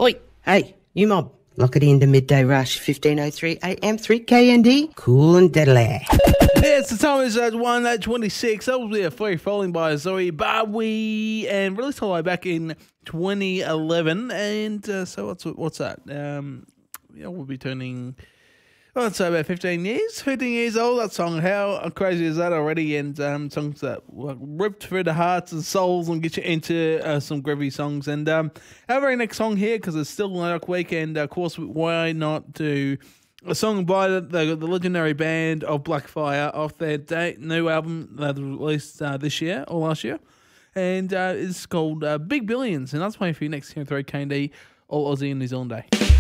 Oi, hey, you mob. Lock it in to Midday Rush, 15:03 AM, 3KND. Cool and deadly. Yes, the time is 1:26. That was Free Falling by Zoe Barwi and released all the way back in 2011. And so what's that? We'll be turning, I'd say about 15 years old. That song, how crazy is that already? And songs that ripped through the hearts and souls and get you into some groovy songs. And our very next song here, because it's still Lark Week, and of course, why not do a song by the legendary band of Blackfire off their new album that was released this year or last year, and it's called Big Billions, and that's playing for you next here on 3KND, All Aussie and New Zealand Day.